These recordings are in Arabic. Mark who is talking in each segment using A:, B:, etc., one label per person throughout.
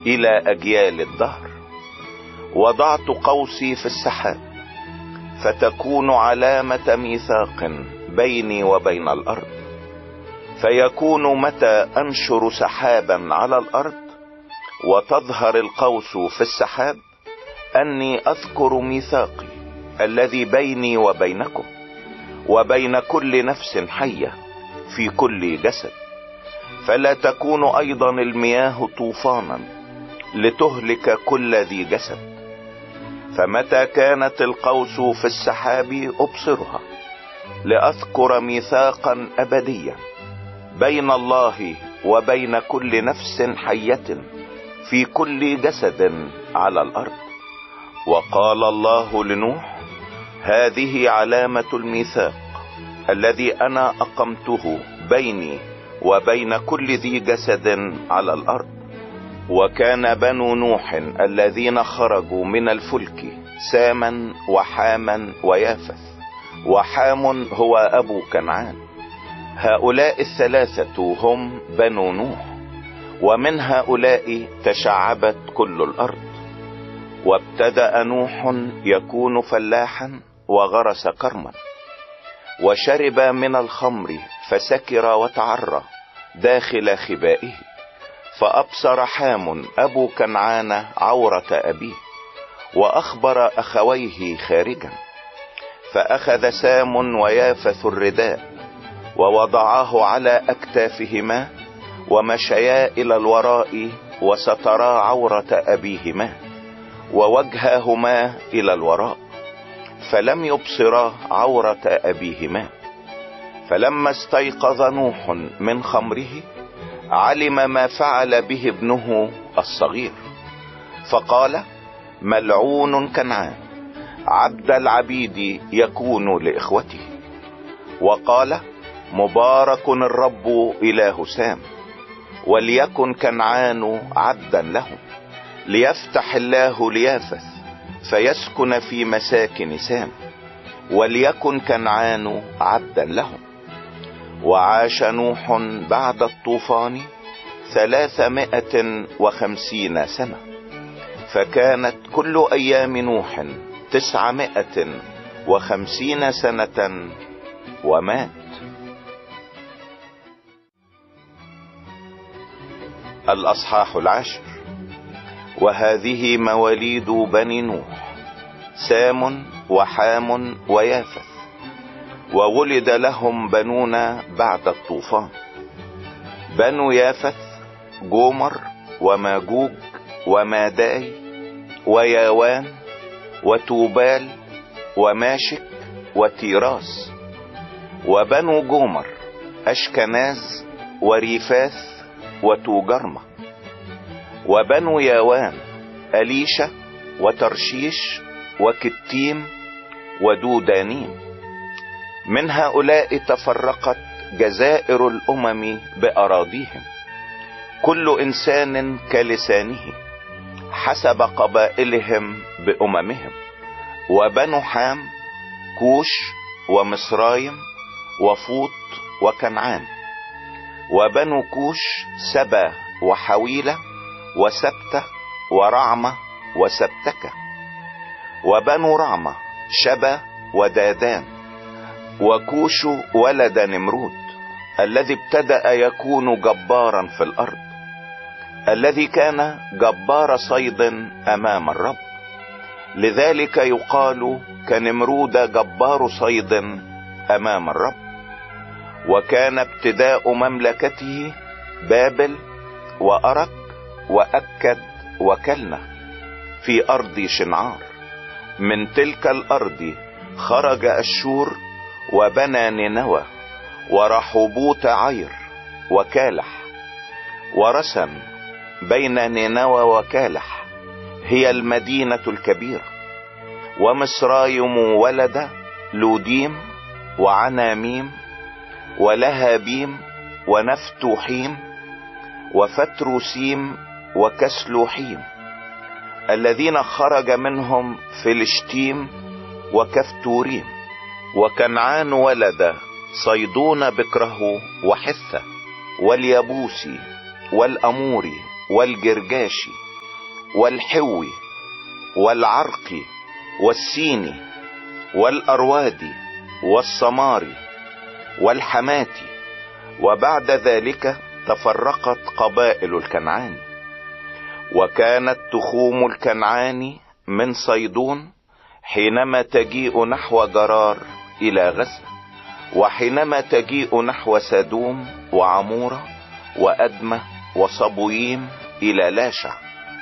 A: إلى أجيال الدهر. وضعت قوسي في السحاب فتكون علامة ميثاق بيني وبين الأرض، فيكون متى أنشر سحابا على الأرض وتظهر القوس في السحاب أني أذكر ميثاقي الذي بيني وبينكم وبين كل نفس حية في كل جسد، فلا تكون أيضا المياه طوفانا لتهلك كل ذي جسد. فمتى كانت القوس في السحاب أبصرها لأذكر ميثاقا أبديا بين الله وبين كل نفس حية في كل جسد على الأرض. وقال الله لنوح: هذه علامة الميثاق الذي أنا أقمته بيني وبين كل ذي جسد على الأرض. وكان بنو نوح الذين خرجوا من الفلك ساما وحاما ويافث، وحام هو أبو كنعان. هؤلاء الثلاثة هم بنو نوح، ومن هؤلاء تشعبت كل الأرض. وابتدأ نوح يكون فلاحا وغرس كرما، وشرب من الخمر فسكر وتعرى داخل خبائه، فأبصر حام أبو كنعان عورة أبيه، وأخبر أخويه خارجا. فأخذ سام ويافث الرداء ووضعاه على أكتافهما، ومشيا إلى الوراء وسترا عورة أبيهما ووجهاهما إلى الوراء، فلم يبصرا عورة أبيهما. فلما استيقظ نوح من خمره علم ما فعل به ابنه الصغير، فقال: ملعون كنعان عبد العبيد يكون لإخوته. وقال: مبارك الرب إله سام، وليكن كنعان عبدا له، ليفتح الله ليافث فيسكن في مساكن سام، وليكن كنعان عبدا له. وعاش نوح بعد الطوفان 350 سنة، فكانت كل أيام نوح 950 سنة ومات. الأصحاح 10. وهذه مواليد بني نوح: سام وحام ويافث. وولد لهم بنون بعد الطوفان: بنو يافث جومر وماجوج وماداي وياوان وتوبال وماشك وتيراس. وبنو جومر أشكناز وريفاث وتوجرمة. وبنو ياوان أليشة وترشيش وكتيم ودودانيم. من هؤلاء تفرقت جزائر الأمم بأراضيهم، كل إنسان كلسانه حسب قبائلهم بأممهم. وبنو حام كوش ومصرايم وفوط وكنعان. وبنو كوش سبا وحويلة وسبتة ورعمة وسبتكة. وبنو رعمة شبا ودادان. وكوش ولد نمرود الذي ابتدأ يكون جبارا في الأرض، الذي كان جبار صيد أمام الرب، لذلك يقال كنمرود جبار صيد أمام الرب. وكان ابتداء مملكته بابل وأرك وأكد وكلنة في أرض شنعار. من تلك الأرض خرج أشور وبنى نينوى ورحبوت عير وكالح ورسن. بين نينوى وكالح هي المدينة الكبيرة. ومصرايم ولد لوديم وعناميم ولهابيم ونفتوحيم وفتروسيم وكسلوحيم، الذين خرج منهم فلشتيم وكفتوريم. وكنعان ولد صيدون بكره وحثة واليبوسي والأموري والجرجاشي والحوي والعرقي والسيني والأروادي والصماري والحماتي. وبعد ذلك تفرقت قبائل الكنعاني. وكانت تخوم الكنعاني من صيدون حينما تجيء نحو جرار إلى غزة، وحينما تجيء نحو سدوم وعمورة وأدمة وصبويم إلى لاشع.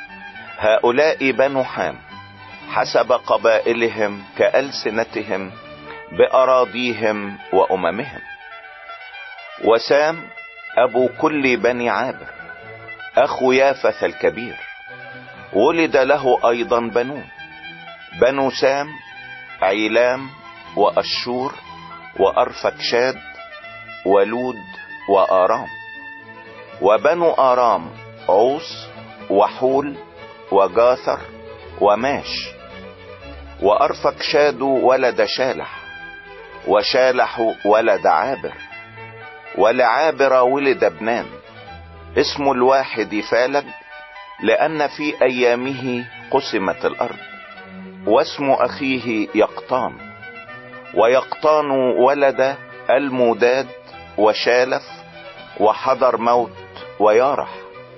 A: هؤلاء بنو حام حسب قبائلهم كألسنتهم بأراضيهم وأممهم. وسام أبو كل بني عابر أخو يافث الكبير، ولد له أيضا بنون. بنو سام عيلام وأشور وأرفكشاد ولود وآرام. وبنو آرام عوس وحول وجاثر وماش. وأرفكشاد ولد شالح، وشالح ولد عابر، ولعابر ولد ابنان. اسم الواحد فالج، لأن في أيامه قسمت الأرض. واسم أخيه يقطان، ويقطان ولد الموداد وشالف وحضر موت ويارح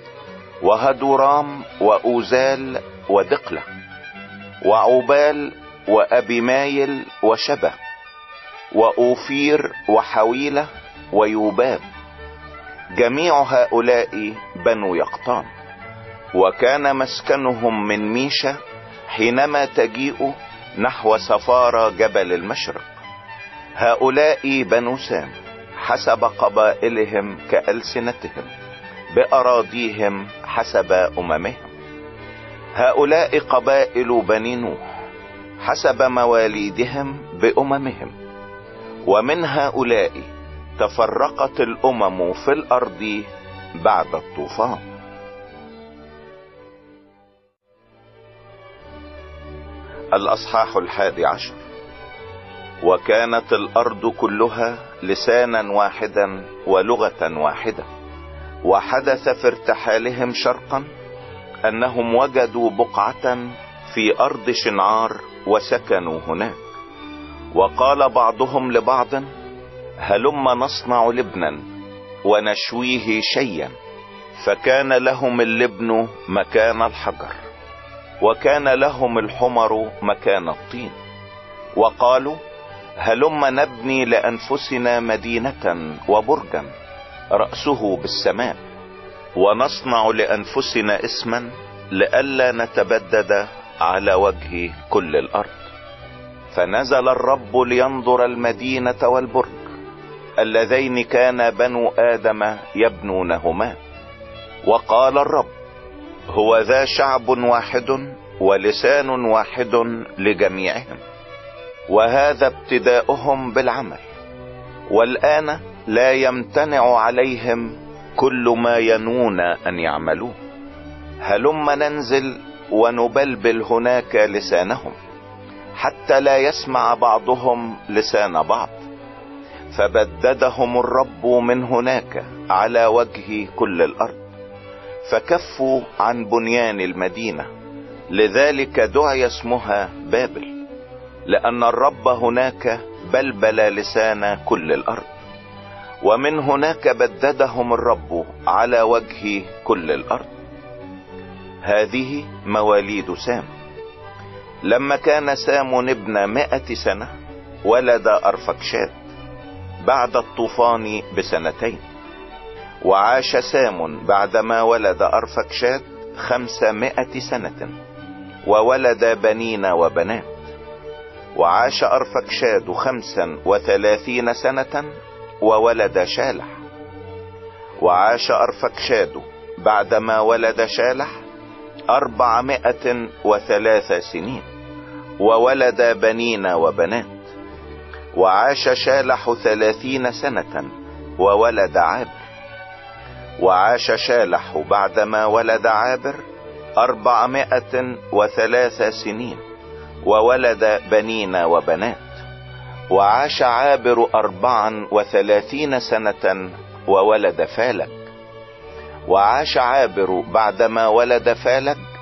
A: وهدورام وأوزال ودقلة وعبال وأبيمايل وشبه وأوفير وحويلة ويوباب. جميع هؤلاء بنو يقطان. وكان مسكنهم من ميشا حينما تجيء نحو سفارة جبل المشرق. هؤلاء بنو سام حسب قبائلهم كألسنتهم بأراضيهم حسب أممهم. هؤلاء قبائل بني نوح حسب مواليدهم بأممهم. ومن هؤلاء تفرقت الأمم في الأرض بعد الطوفان. الأصحاح 11. وكانت الأرض كلها لسانا واحدا ولغة واحدة. وحدث في ارتحالهم شرقا أنهم وجدوا بقعة في أرض شنعار وسكنوا هناك. وقال بعضهم لبعض: هلم نصنع لبنا ونشويه شيا. فكان لهم اللبن مكان الحجر، وكان لهم الحمر مكان الطين. وقالوا: هلم نبني لأنفسنا مدينة وبرجا رأسه بالسماء، ونصنع لأنفسنا اسما لئلا نتبدد على وجه كل الأرض. فنزل الرب لينظر المدينة والبرج اللذين كان بنو آدم يبنونهما. وقال الرب: هو ذا شعب واحد ولسان واحد لجميعهم، وهذا ابتداؤهم بالعمل. والآن لا يمتنع عليهم كل ما ينوون أن يعملوه. هلم ننزل ونبلبل هناك لسانهم، حتى لا يسمع بعضهم لسان بعض. فبددهم الرب من هناك على وجه كل الأرض، فكفوا عن بنيان المدينة. لذلك دعي اسمها بابل، لأن الرب هناك بلبل لسان كل الأرض. ومن هناك بددهم الرب على وجه كل الأرض. هذه مواليد سام. لما كان سام ابن 100 سنة ولد أرفكشاد بعد الطوفان ب2 وعاش سام بعدما ولد أرفكشاد 500 سنة، وولد بنين وبنات. وعاش أرفكشاد 35 سنة، وولد شالح. وعاش أرفكشاد بعدما ولد شالح 403 سنين، وولد بنين وبنات. وعاش شالح 30 سنة، وولد عابر. وعاش شالح بعدما ولد عابر 403 سنين، وولد بنين وبنات. وعاش عابر 34 سنة، وولد فالج. وعاش عابر بعدما ولد فالج